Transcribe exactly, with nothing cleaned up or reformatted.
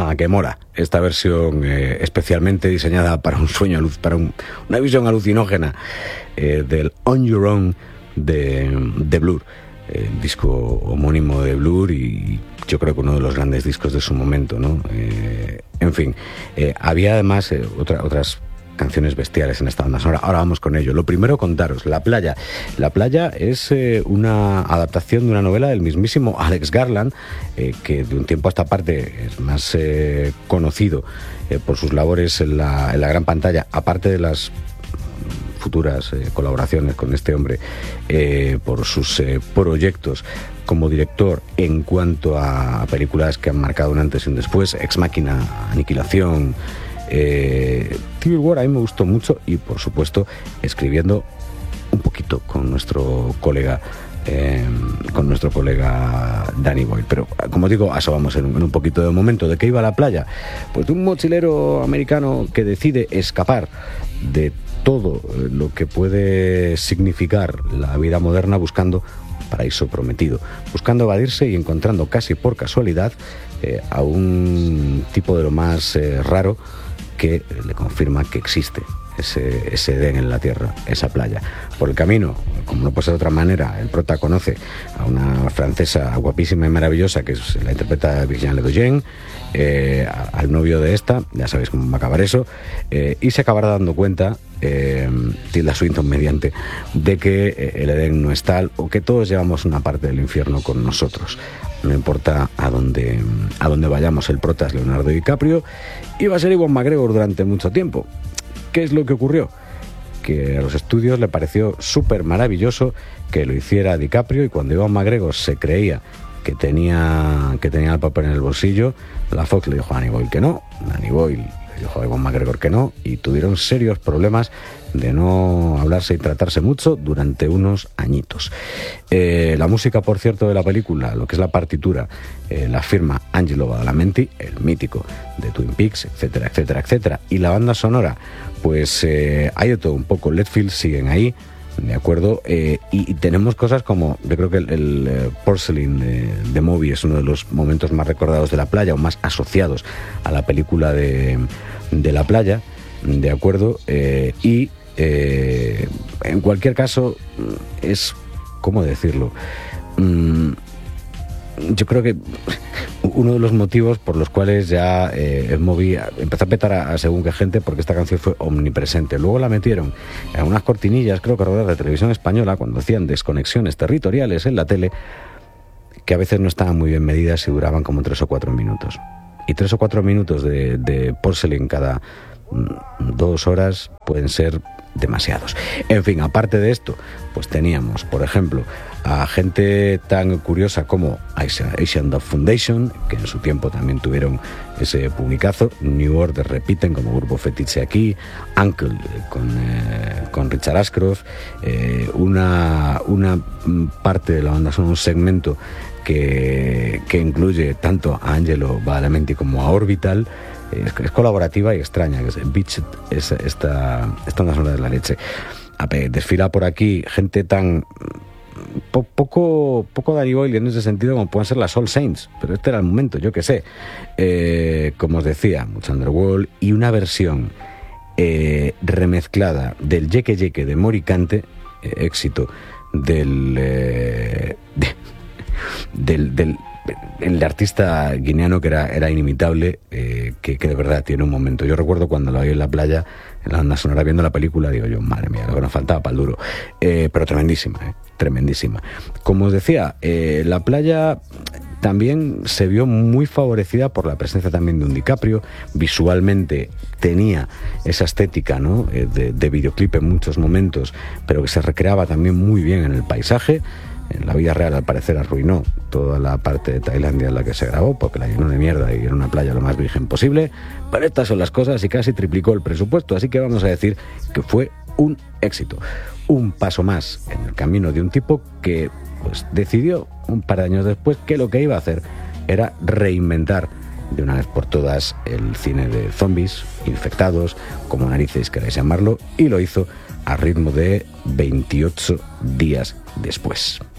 nada, que mola esta versión eh, especialmente diseñada para un sueño, para un, una visión alucinógena eh, del On Your Own de, de Blur, el disco homónimo de Blur, y yo creo que uno de los grandes discos de su momento, ¿no? Eh, en fin, eh, había además eh, otra, otras canciones bestiales en esta banda sonora. Ahora vamos con ello. Lo primero, contaros, La Playa. La Playa es eh, una adaptación de una novela del mismísimo Alex Garland, eh, que de un tiempo a esta parte es más eh, conocido eh, por sus labores en la, en la gran pantalla, aparte de las futuras eh, colaboraciones con este hombre, eh, por sus eh, proyectos como director en cuanto a películas que han marcado un antes y un después. Ex Máquina, Aniquilación, eh, Civil War, a mí me gustó mucho, y por supuesto escribiendo un poquito con nuestro colega eh, con nuestro colega Danny Boyle. Pero como digo, a eso vamos en un, en un poquito de momento. ¿De qué iba La Playa? Pues de un mochilero americano que decide escapar de todo lo que puede significar la vida moderna buscando paraíso prometido, buscando evadirse y encontrando casi por casualidad eh, a un tipo de lo más eh, raro que le confirma que existe ese, ese Edén en la tierra, esa playa. Por el camino, como no puede ser de otra manera, el prota conoce a una francesa guapísima y maravillosa que es, la interpreta Virginie Ledoyen, eh, al novio de esta, ya sabéis cómo va a acabar eso, eh, y se acabará dando cuenta, eh, Tilda Swinton mediante, de que eh, el Edén no es tal, o que todos llevamos una parte del infierno con nosotros. No importa a dónde, a dónde vayamos, el prota es Leonardo DiCaprio, y va a ser Ewan McGregor durante mucho tiempo. ¿Qué es lo que ocurrió? Que a los estudios le pareció súper maravilloso que lo hiciera DiCaprio, y cuando Ewan McGregor se creía que tenía, que tenía el papel en el bolsillo, la Fox le dijo a Danny Boyle que no, Danny Boyle le dijo a Ewan McGregor que no, y tuvieron serios problemas de no hablarse y tratarse mucho durante unos añitos. Eh, la música, por cierto, de la película, lo que es la partitura, eh, la firma Angelo Badalamenti, el mítico de Twin Peaks, etcétera, etcétera, etcétera. Y la banda sonora, pues eh, hay de todo un poco. Leadfield siguen ahí, ¿de acuerdo? Eh, y, y tenemos cosas como, yo creo que el, el uh, Porcelain de, de Movie es uno de los momentos más recordados de La Playa, o más asociados a la película de, de La Playa, ¿de acuerdo? Eh, y eh, en cualquier caso es, ¿cómo decirlo? Mm, yo creo que uno de los motivos por los cuales ya eh, el Movie empezó a petar a, a según qué gente, porque esta canción fue omnipresente. Luego la metieron en unas cortinillas, creo que rodadas de televisión española, cuando hacían desconexiones territoriales en la tele, que a veces no estaban muy bien medidas y duraban como tres o cuatro minutos. Y tres o cuatro minutos de, de Porcelain cada mm, dos horas pueden ser demasiados. En fin, aparte de esto, pues teníamos, por ejemplo, a gente tan curiosa como Asian Dub Foundation, que en su tiempo también tuvieron ese publicazo. New Order repiten como grupo fetiche aquí, Uncle con, eh, con Richard Ashcroft, eh, una, una parte de la banda son un segmento que, que incluye tanto a Angelo Badalamenti como a Orbital. Es, es colaborativa y extraña, que es Beach, es, esta, esta banda sonora de la leche. A ver, desfila por aquí gente tan po, poco poco Danny Boyle en ese sentido como pueden ser las All Saints, pero este era el momento, yo que sé. Eh, como os decía, mucho Underworld, y una versión eh, remezclada del Yeque Yeque de Moricante, eh, éxito del, eh, de, del del el artista guineano que era, era inimitable, eh, que, que de verdad tiene un momento. Yo recuerdo cuando lo vi en la playa, en la banda sonora, viendo la película, digo yo, madre mía, lo que nos faltaba para el duro. Eh, pero tremendísima, eh, tremendísima. Como os decía, eh, la playa también se vio muy favorecida por la presencia también de un DiCaprio. Visualmente tenía esa estética, ¿no?, eh, de, de videoclip en muchos momentos, pero que se recreaba también muy bien en el paisaje. En la vida real, al parecer, arruinó toda la parte de Tailandia en la que se grabó, porque la llenó de mierda y era una playa lo más virgen posible. Pero estas son las cosas, y casi triplicó el presupuesto, así que vamos a decir que fue un éxito. Un paso más en el camino de un tipo que pues decidió un par de años después que lo que iba a hacer era reinventar de una vez por todas el cine de zombies, infectados, como narices queráis llamarlo, y lo hizo a ritmo de veintiocho días después.